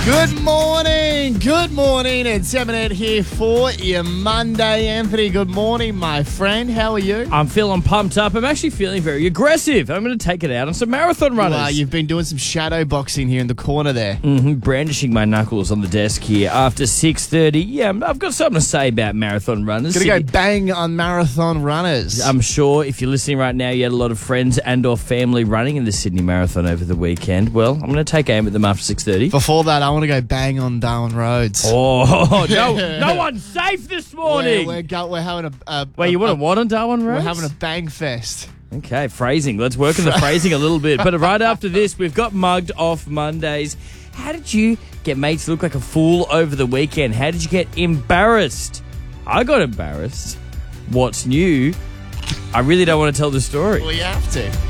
Good morning. It's Eminet here for your Monday. Anthony, good morning, my friend. How are you? I'm feeling pumped up. I'm actually feeling very aggressive. I'm going to take it out on some marathon runners. Well, you've been doing some shadow boxing here in the corner there. Brandishing my knuckles on the desk here after 6:30. Yeah, I've got something to say about marathon runners. Gonna go bang on marathon runners. I'm sure if you're listening right now, you had a lot of friends and or family running in the Sydney Marathon over the weekend. Well, I'm going to take aim at them after 6:30. Before that, I want to go bang on Darwin Roads. Oh, no one's safe this morning. We're having a Wait, you want to what on Darwin Roads? We're having a bang fest. Okay, phrasing. Let's work on the phrasing a little bit. But right after this, we've got Mugged Off Mondays. How did you get made to look like a fool over the weekend? How did you get embarrassed? I got embarrassed. What's new? I really don't want to tell the story. Well, you have to.